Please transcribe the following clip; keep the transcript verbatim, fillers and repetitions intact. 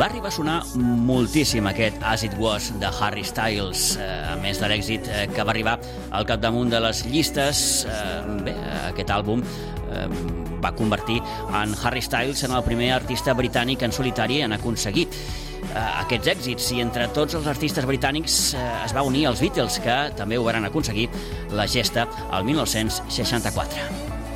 va arribar a sonar moltíssim aquest As It Was de Harry Styles, a més de l'èxit que va arribar al capdamunt de les llistes. Bé, aquest àlbum va convertir en Harry Styles en el primer artista britànic en solitari en aconseguir aquests èxits, i entre tots els artistes britànics es va unir els Beatles, que també ho van aconseguir la gesta el dinou seixanta-quatre.